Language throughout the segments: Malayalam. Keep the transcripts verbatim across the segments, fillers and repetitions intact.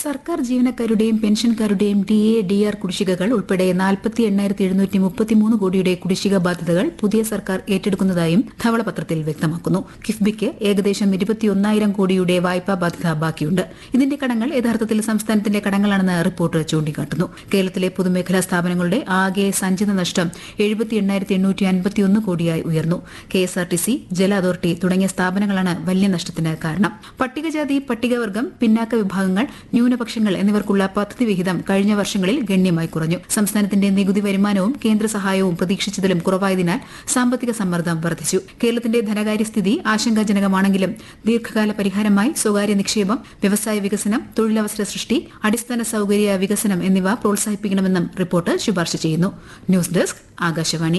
സർക്കാർ ജീവനക്കാരുടെയും പെൻഷൻകാരുടെയും ഡി എ ഡി ആർ കുടിശ്ശികകൾ ഉൾപ്പെടെ നാൽപ്പത്തി എണ്ണായിരത്തി എഴുന്നൂറ്റി മുപ്പത്തിമൂന്ന് കോടിയുടെ കുടിശ്ശിക ബാധ്യതകൾ പുതിയ സർക്കാർ ഏറ്റെടുക്കുന്നതായും ധവളപത്രത്തിൽ വ്യക്തമാക്കുന്നു. കിഫ്ബിക്ക് ഏകദേശം ഇരുപത്തിയൊന്നായിരം കോടിയുടെ വായ്പാ ബാധ്യത ബാക്കിയുണ്ട്. ഇതിന്റെ കടങ്ങൾ യഥാർത്ഥത്തിൽ സംസ്ഥാനത്തിന്റെ കടങ്ങളാണെന്ന് റിപ്പോർട്ട് ചൂണ്ടിക്കാട്ടുന്നു. കേരളത്തിലെ പൊതുമേഖലാ സ്ഥാപനങ്ങളുടെ ആകെ സഞ്ചിത നഷ്ടം എഴുപത്തി എണ്ണായിരത്തി എണ്ണൂറ്റി അൻപത്തിയൊന്ന് കോടിയായി ഉയർന്നു. K S R T C, ജല അതോറിറ്റി തുടങ്ങിയ സ്ഥാപനങ്ങളാണ് വലിയ നഷ്ടത്തിന് കാരണം. പട്ടികജാതി, പട്ടികവർഗം, പിന്നാക്ക വിഭാഗങ്ങൾ, ന്യൂനപക്ഷങ്ങൾ എന്നിവർക്കുള്ള പദ്ധതി വിഹിതം കഴിഞ്ഞ വർഷങ്ങളിൽ ഗണ്യമായി കുറഞ്ഞു. സംസ്ഥാനത്തിന്റെ നികുതി വരുമാനവും കേന്ദ്ര സഹായവും പ്രതീക്ഷിച്ചതിലും കുറവായതിനാൽ സാമ്പത്തിക സമ്മർദ്ദം വർദ്ധിച്ചു. കേരളത്തിന്റെ ധനകാര്യസ്ഥിതി ആശങ്കാജനകമാണെങ്കിലും ദീർഘകാല പരിഹാരമായി സ്വകാര്യ നിക്ഷേപം, വ്യവസായ വികസനം, തൊഴിലവസര സൃഷ്ടി, അടിസ്ഥാന സൌകര്യ വികസനം എന്നിവ പ്രോത്സാഹിപ്പിക്കണമെന്നും റിപ്പോർട്ട് ശുപാർശ ചെയ്യുന്നു. News desk, Akashvani.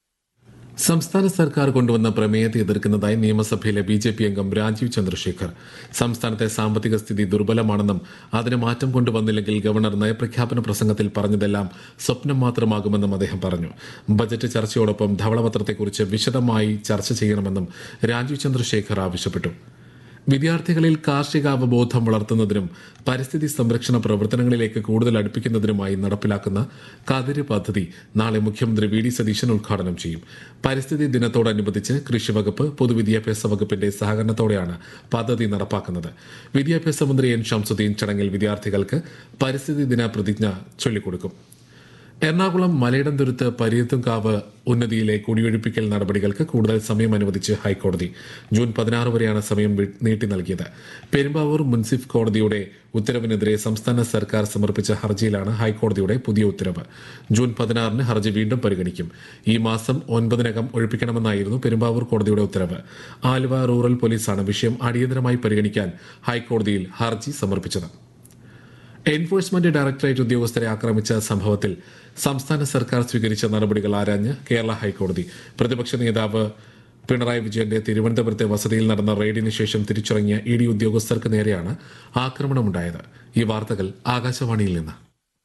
സംസ്ഥാന സർക്കാർ കൊണ്ടുവന്ന പ്രമേയത്തെ എതിർക്കുന്നതായി നിയമസഭയിലെ ബി ജെ പി അംഗം രാജീവ് ചന്ദ്രശേഖർ. സംസ്ഥാനത്തെ സാമ്പത്തിക സ്ഥിതി ദുർബലമാണെന്നും അതിന് മാറ്റം കൊണ്ടുവന്നില്ലെങ്കിൽ ഗവർണർ നയപ്രഖ്യാപന പ്രസംഗത്തിൽ പറഞ്ഞതെല്ലാം സ്വപ്നം മാത്രമാകുമെന്നും അദ്ദേഹം പറഞ്ഞു. ബജറ്റ് ചർച്ചയോടൊപ്പം ധവളപത്രത്തെക്കുറിച്ച് വിശദമായി ചർച്ച ചെയ്യണമെന്നും രാജീവ് ചന്ദ്രശേഖർ ആവശ്യപ്പെട്ടു. വിദ്യാർത്ഥികളിൽ കാർഷികാവബോധം വളർത്തുന്നതിനും പരിസ്ഥിതി സംരക്ഷണ പ്രവർത്തനങ്ങളിലേക്ക് കൂടുതൽ അടുപ്പിക്കുന്നതിനുമായി നടപ്പിലാക്കുന്ന കതിര് പദ്ധതി നാളെ മുഖ്യമന്ത്രി വി ഡി സതീശൻ ഉദ്ഘാടനം ചെയ്യും. പരിസ്ഥിതി ദിനത്തോടനുബന്ധിച്ച് കൃഷിവകുപ്പ്, പൊതുവിദ്യാഭ്യാസ വകുപ്പിന്റെ സഹകരണത്തോടെയാണ് പദ്ധതി നടപ്പാക്കുന്നത്. വിദ്യാഭ്യാസ മന്ത്രി എൻ ഷംസുദ്ദീൻ ചടങ്ങിൽ വിദ്യാർത്ഥികൾക്ക് പരിസ്ഥിതി ദിന പ്രതിജ്ഞ ചൊല്ലിക്കൊടുക്കും. എറണാകുളം മലയിടംതുരുത്ത് പരിയത്തുംകാവ് ഉന്നതിയിലെ കുടിയൊഴിപ്പിക്കൽ നടപടികൾക്ക് കൂടുതൽ സമയം അനുവദിച്ച് ഹൈക്കോടതി. ജൂൺ പതിനാറ് വരെയാണ് സമയം നീട്ടി നൽകിയത്. പെരുമ്പാവൂർ മുൻസിഫ് കോടതിയുടെ ഉത്തരവിനെതിരെ സംസ്ഥാന സർക്കാർ സമർപ്പിച്ച ഹർജിയിലാണ് ഹൈക്കോടതിയുടെ പുതിയ ഉത്തരവ്. ജൂൺ പതിനാറിന് ഹർജി വീണ്ടും പരിഗണിക്കും. ഈ മാസം ഒൻപതിനകം ഒഴിപ്പിക്കണമെന്നായിരുന്നു പെരുമ്പാവൂർ കോടതിയുടെ ഉത്തരവ്. ആലുവ റൂറൽ പോലീസാണ് വിഷയം അടിയന്തരമായി പരിഗണിക്കാൻ ഹൈക്കോടതിയിൽ ഹർജി സമർപ്പിച്ചത്. എൻഫോഴ്സ്മെന്റ് ഡയറക്ടറേറ്റ് ഉദ്യോഗസ്ഥരെ ആക്രമിച്ച സംഭവത്തിൽ സംസ്ഥാന സർക്കാർ സ്വീകരിച്ച നടപടികൾ ആരാഞ്ഞ് കേരള ഹൈക്കോടതി. പ്രതിപക്ഷ നേതാവ് പിണറായി വിജയന്റെ തിരുവനന്തപുരത്തെ വസതിയിൽ നടന്ന റെയ്ഡിന് ശേഷം തിരിച്ചിറങ്ങിയ ഇ ഡി ഉദ്യോഗസ്ഥർക്ക് നേരെയാണ് ആക്രമണമുണ്ടായത്. ഈ വാർത്തകൾ ആകാശവാണിയിൽ നിന്ന്.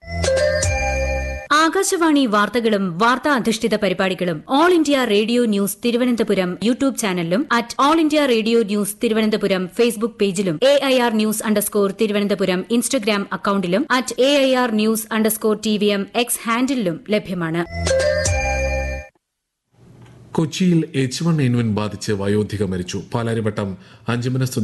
ആകാശവാണി വാർത്തകളും വാർത്താ അധിഷ്ഠിത പരിപാടികളും all India radio news Thiruvananthapuram YouTube ചാനലിലും at all India radio news Thiruvananthapuram Facebook പേജിലും A I R news underscore Thiruvananthapuram Instagram അക്കൌണ്ടിലും at A I R news underscore T V M X ഹാൻഡിലും ലഭ്യമാണ്. കൊച്ചിയിൽ എച്ച് വൺ എൻ വൺ ബാധിച്ച് വയോധിക മരിച്ചു. പാലാരിവട്ടം അഞ്ചുമന